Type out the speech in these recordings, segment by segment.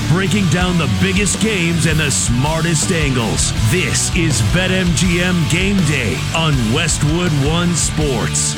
breaking down the biggest games and the smartest angles. This is BetMGM Game Day on Westwood One Sports.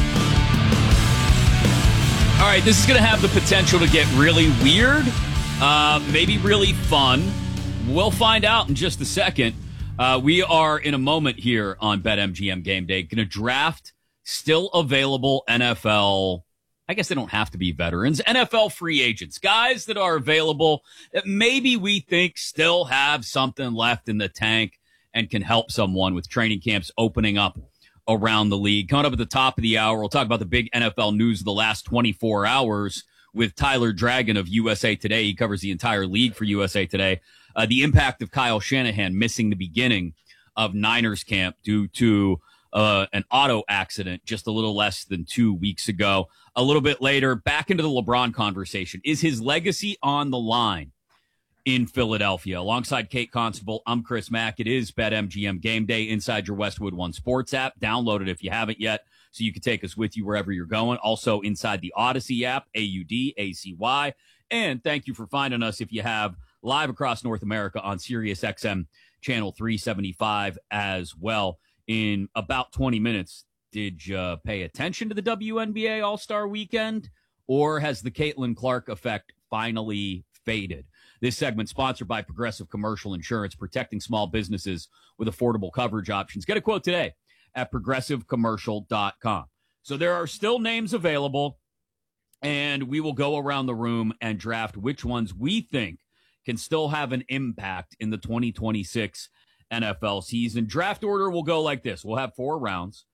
All right, this is going to have the potential to get really weird, maybe really fun. We'll find out in just a second. We are in a moment here on BetMGM Game Day going to draft still available NFL. I guess they don't have to be veterans. NFL free agents, guys that are available that maybe we think still have something left in the tank and can help someone with training camps opening up around the league. Coming up at the top of the hour, we'll talk about the big NFL news of the last 24 hours with Tyler Dragon of USA Today. He covers the entire league for USA Today. The impact of Kyle Shanahan missing the beginning of Niners camp due to an auto accident just a little less than 2 weeks ago. A little bit later, back into the LeBron conversation. Is his legacy on the line in Philadelphia? Alongside Kate Constable, I'm Chris Mack. It is BetMGM Game Day inside your Westwood One Sports app. Download it if you haven't yet so you can take us with you wherever you're going. Also inside the Odyssey app, AUDACY. And thank you for finding us if you have live across North America on Sirius XM channel 375 as well. In about 20 minutes, did you pay attention to the WNBA All-Star Weekend, or has the Caitlin Clark effect finally faded? This segment sponsored by Progressive Commercial Insurance, protecting small businesses with affordable coverage options. Get a quote today at progressivecommercial.com. So there are still names available, and we will go around the room and draft which ones we think can still have an impact in the 2026 NFL season. Draft order will go like this. We'll have 4 rounds.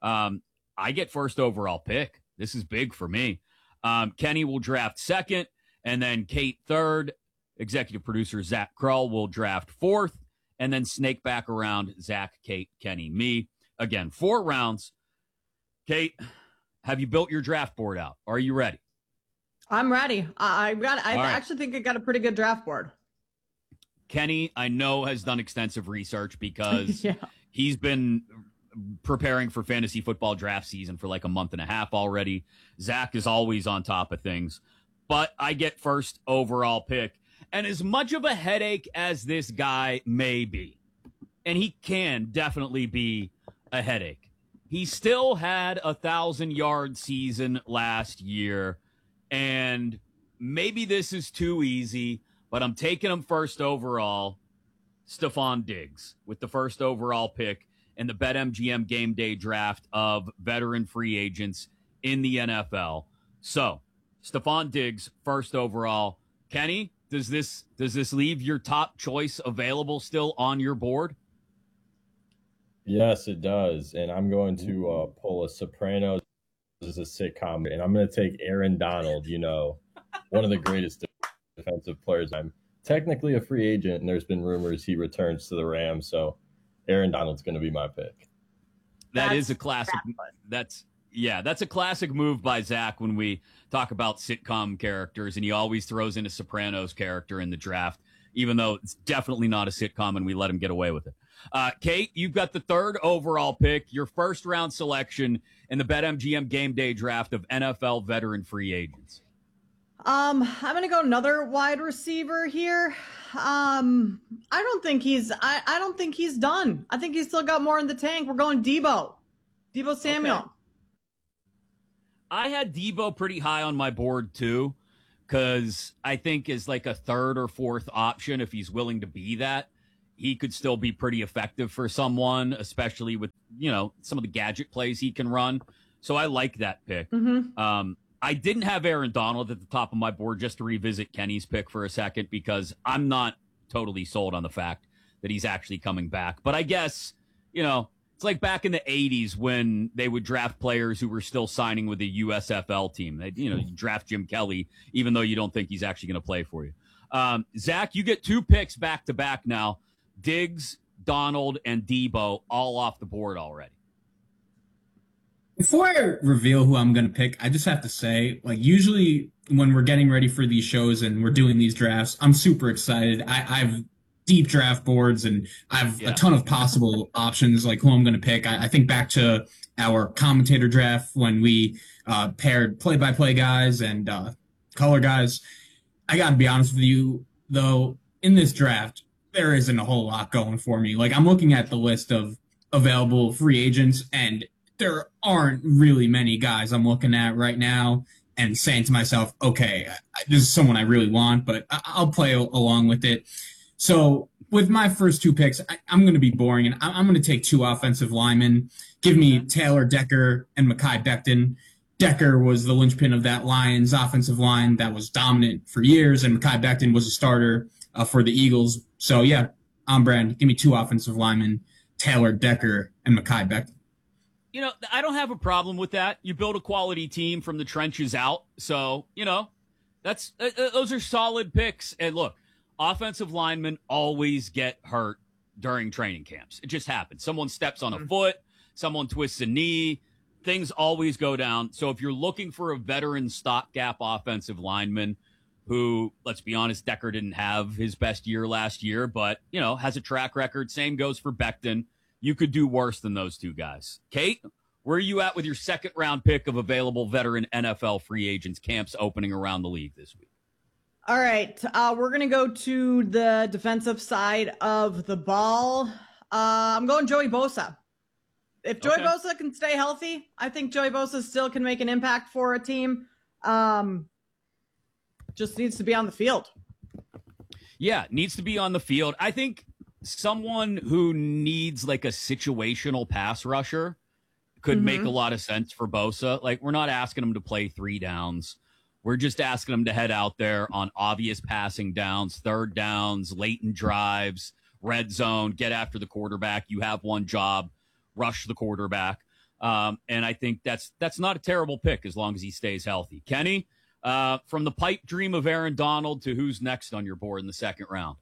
I get first overall pick. This is big for me. Kenny will draft second, and then Kate third. Executive producer Zach Krull will draft fourth, and then snake back around Zach, Kate, Kenny, me. Again, 4 rounds. Kate, have you built your draft board out? Are you ready? I'm ready. I right. actually think I got a pretty good draft board. Kenny, I know, has done extensive research because Yeah. he's been preparing for fantasy football draft season for like a month and a half already. Zach is always on top of things, but I get first overall pick. And as much of a headache as this guy may be, and he can definitely be a headache, he still had 1,000-yard season last year. And maybe this is too easy, but I'm taking him first overall, Stephon Diggs, with the first overall pick in the BetMGM Game Day draft of veteran free agents in the NFL. So, Stephon Diggs, first overall. Kenny, does this leave your top choice available still on your board? Yes, it does. And I'm going to pull a Sopranos as a sitcom, and I'm going to take Aaron Donald, one of the greatest defensive players. I'm technically a free agent, and there's been rumors he returns to the Rams, so Aaron Donald's going to be my pick. That is a classic. That's a classic move by Zach when we talk about sitcom characters, and he always throws in a Sopranos character in the draft, even though it's definitely not a sitcom, and we let him get away with it. Kate, you've got the third overall pick, your first round selection in the BetMGM Game Day draft of NFL veteran free agents. I'm going to go another wide receiver here. I don't think he's done. I think he's still got more in the tank. We're going Deebo Samuel. Okay. I had Deebo pretty high on my board too, because I think is like a third or fourth option. If he's willing to be that, he could still be pretty effective for someone, especially with, some of the gadget plays he can run. So I like that pick. Mm-hmm. I didn't have Aaron Donald at the top of my board, just to revisit Kenny's pick for a second, because I'm not totally sold on the fact that he's actually coming back. But I guess, it's like back in the 80s when they would draft players who were still signing with the USFL team. They, you draft Jim Kelly, even though you don't think he's actually going to play for you. Zach, you get 2 picks back to back now. Diggs, Donald, and Deebo all off the board already. Before I reveal who I'm going to pick, I just have to say, usually when we're getting ready for these shows and we're doing these drafts, I'm super excited. I've deep draft boards and I have a ton of possible options, like who I'm going to pick. I think back to our commentator draft when we paired play-by-play guys and color guys. I got to be honest with you, though, in this draft, there isn't a whole lot going for me. Like, I'm looking at the list of available free agents, and there aren't really many guys I'm looking at right now and saying to myself, okay, this is someone I really want, but I'll play along with it. So with my first two picks, I'm going to be boring, and I'm going to take two offensive linemen. Give me Taylor Decker and Mekhi Becton. Decker was the linchpin of that Lions offensive line that was dominant for years, and Mekhi Becton was a starter for the Eagles. So, yeah, on brand. Give me two offensive linemen, Taylor Decker and Mekhi Becton. You know, I don't have a problem with that. You build a quality team from the trenches out. So, you know, those are solid picks. And look, offensive linemen always get hurt during training camps. It just happens. Someone steps on a foot, someone twists a knee. Things always go down. So if you're looking for a veteran stopgap offensive lineman who, let's be honest, Decker didn't have his best year last year, but, you know, has a track record. Same goes for Becton. You could do worse than those two guys. Kate, where are you at with your second round pick of available veteran NFL free agents, camps opening around the league this week? All right. We're going to go to the defensive side of the ball. I'm going Joey Bosa. If Joey Bosa can stay healthy, I think Joey Bosa still can make an impact for a team. Just needs to be on the field. Yeah, needs to be on the field. I think someone who needs like a situational pass rusher could make a lot of sense for Bosa. Like, we're not asking him to play 3 downs. We're just asking him to head out there on obvious passing downs, third downs, late in drives, red zone, get after the quarterback. You have one job, rush the quarterback. And I think that's not a terrible pick as long as he stays healthy. Kenny, from the pipe dream of Aaron Donald to who's next on your board in the second round?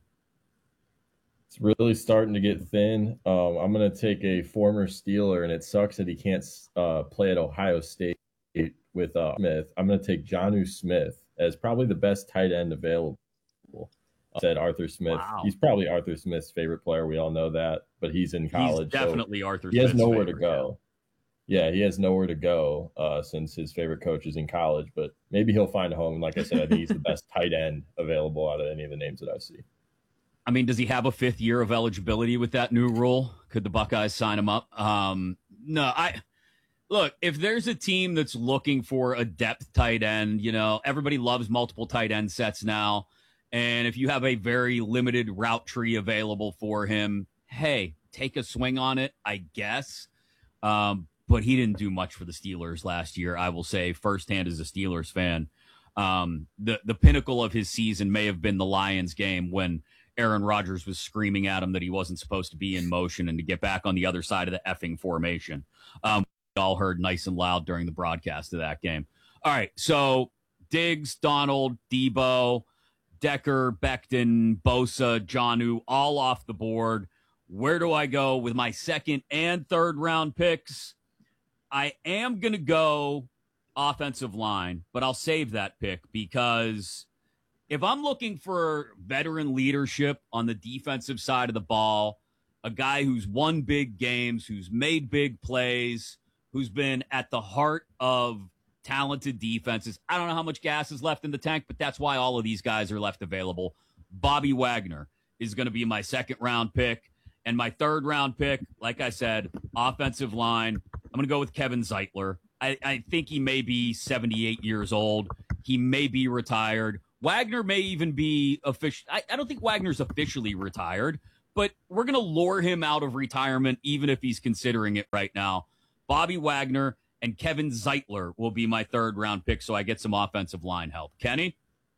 It's really starting to get thin. I'm going to take a former Steeler, and it sucks that he can't play at Ohio State with Smith. I'm going to take Jonnu Smith as probably the best tight end available. Said Arthur Smith. Wow. He's probably Arthur Smith's favorite player. We all know that, but he's in college. He's definitely Arthur Smith's He has nowhere favorite, to go. Yeah, he has nowhere to go since his favorite coach is in college, but maybe he'll find a home. And like I said, I think he's the best tight end available out of any of the names that I see. I mean, does he have a 5th year of eligibility with that new rule? Could the Buckeyes sign him up? No, look, if there's a team that's looking for a depth tight end, you know, everybody loves multiple tight end sets now. And if you have a very limited route tree available for him, hey, take a swing on it, I guess. But he didn't do much for the Steelers last year, I will say, firsthand as a Steelers fan. The pinnacle of his season may have been the Lions game when Aaron Rodgers was screaming at him that he wasn't supposed to be in motion and to get back on the other side of the effing formation. We all heard nice and loud during the broadcast of that game. All right, so Diggs, Donald, Debo, Decker, Becton, Bosa, Jonnu, all off the board. Where do I go with my second and third round picks? I am going to go offensive line, but I'll save that pick because if I'm looking for veteran leadership on the defensive side of the ball, a guy who's won big games, who's made big plays, who's been at the heart of talented defenses. I don't know how much gas is left in the tank, but that's why all of these guys are left available. Bobby Wagner is going to be my second round pick. And my third round pick, like I said, offensive line, I'm going to go with Kevin Zeitler. I think he may be 78 years old. He may be retired. Wagner may even be official. I don't think Wagner's officially retired, but we're going to lure him out of retirement, even if he's considering it right now. Bobby Wagner and Kevin Zeitler will be my third round pick, so I get some offensive line help. Kenny?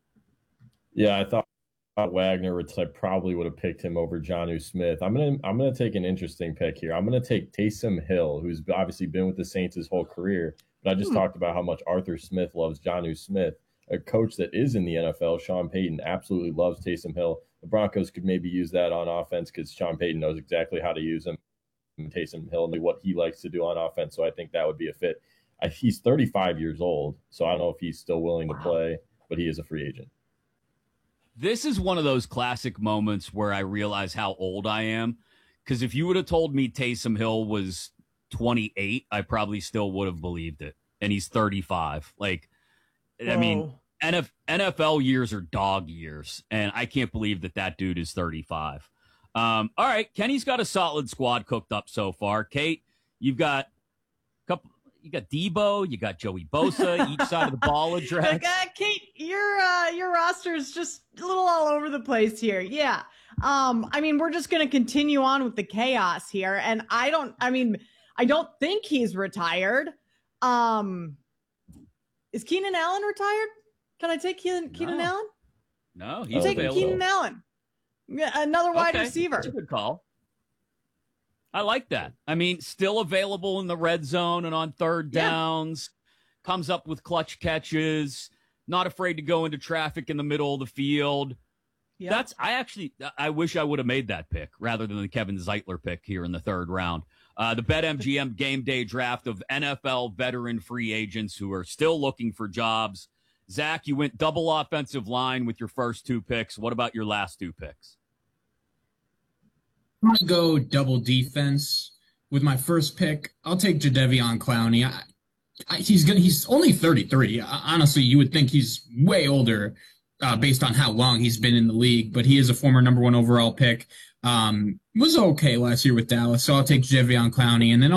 Yeah, I thought Wagner, I probably would have picked him over Jonnu Smith. I'm gonna take an interesting pick here. I'm gonna take Taysom Hill, who's obviously been with the Saints his whole career. But I just talked about how much Arthur Smith loves Jonnu Smith. A coach that is in the NFL, Sean Payton, absolutely loves Taysom Hill. The Broncos could maybe use that on offense because Sean Payton knows exactly how to use him. Taysom Hill and what he likes to do on offense. So I think that would be a fit. He's 35 years old, so I don't know if he's still willing to play, but he is a free agent. This is one of those classic moments where I realize how old I am. Because if you would have told me Taysom Hill was 28, I probably still would have believed it. And he's 35. Like, whoa. I mean, NFL years are dog years, and I can't believe that dude is 35. All right, Kenny's got a solid squad cooked up so far. Kate, you've got you got Debo, you got Joey Bosa, each side of the ball address. Kate, your roster is just a little all over the place here. Yeah. I mean, we're just going to continue on with the chaos here. And I don't think he's retired. Is Keenan Allen retired? Can I take Keenan Allen? No, he's taking available. Keenan Allen. Another wide receiver. That's a good call. I like that. I mean, still available in the red zone and on third downs. Comes up with clutch catches. Not afraid to go into traffic in the middle of the field. Yeah. I wish I would have made that pick rather than the Kevin Zeitler pick here in the third round. The BetMGM game day draft of NFL veteran free agents who are still looking for jobs. Zach, you went double offensive line with your first 2 picks. What about your last 2 picks? I'm going to go double defense with my first pick. I'll take Jadeveon Clowney. He's only 33. Honestly, you would think he's way older based on how long he's been in the league, but he is a former number 1 overall pick. Was okay last year with Dallas, so I'll take Jadeveon Clowney. And then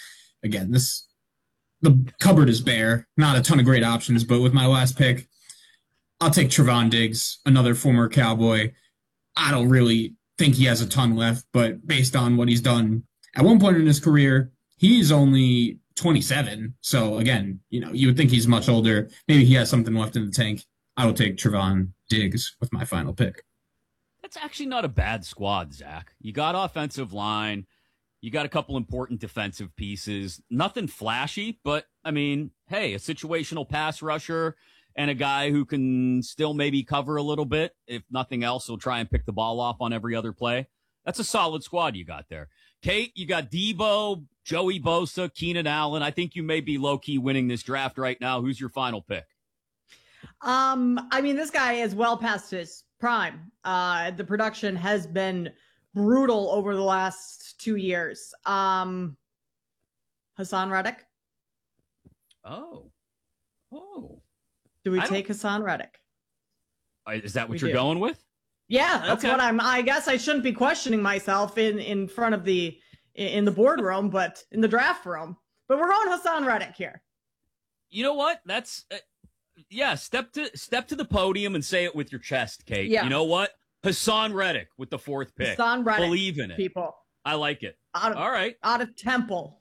the cupboard is bare. Not a ton of great options, but with my last pick, I'll take Trevon Diggs, another former Cowboy. I don't really think he has a ton left, but based on what he's done at one point in his career, he's only 27. So again, you would think he's much older. Maybe he has something left in the tank. I will take Trevon Diggs with my final pick. That's actually not a bad squad, Zach. You got offensive line. You got a couple important defensive pieces. Nothing flashy, but, I mean, hey, a situational pass rusher and a guy who can still maybe cover a little bit. If nothing else, he'll try and pick the ball off on every other play. That's a solid squad you got there. Kate, you got Debo, Joey Bosa, Keenan Allen. I think you may be low-key winning this draft right now. Who's your final pick? I mean, this guy is well past his prime. The production has been brutal over the last 2 years. Hassan Reddick. Oh. Do we take Hassan Reddick? Is that what you're going with? Yeah, that's what I guess I shouldn't be questioning myself in front of in the boardroom, but in the draft room. But we're going Hassan Reddick here. You know what? That's step to the podium and say it with your chest, Kate. Yeah. You know what? Hassan Reddick with the 4th pick. Hassan Reddick. Believe in it. People. I like it. All right. Out of Temple.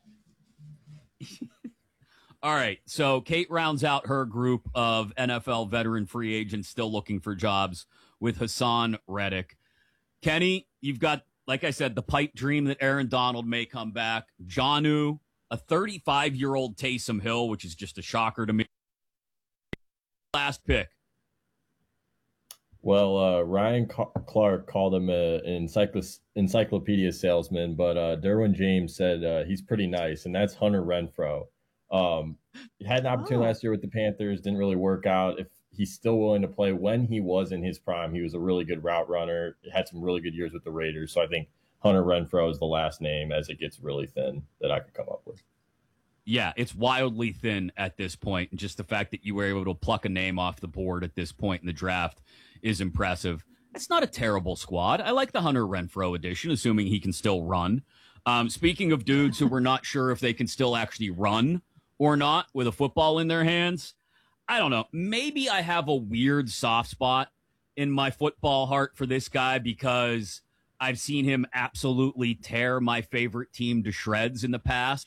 All right. So Kate rounds out her group of NFL veteran free agents still looking for jobs with Hassan Reddick. Kenny, you've got, like I said, the pipe dream that Aaron Donald may come back. Jonnu, a 35-year-old Taysom Hill, which is just a shocker to me. Last pick. Well, Ryan Clark called him an encyclopedia salesman, but Derwin James said he's pretty nice, and that's Hunter Renfrow. He had an opportunity last year with the Panthers, didn't really work out. If he's still willing to play when he was in his prime, he was a really good route runner, had some really good years with the Raiders. So I think Hunter Renfrow is the last name as it gets really thin that I could come up with. Yeah, it's wildly thin at this point. And just the fact that you were able to pluck a name off the board at this point in the draft is impressive. It's not a terrible squad. I like the Hunter Renfrow edition, assuming he can still run. Speaking of dudes who we're not sure if they can still actually run or not with a football in their hands, I don't know. Maybe I have a weird soft spot in my football heart for this guy because I've seen him absolutely tear my favorite team to shreds in the past.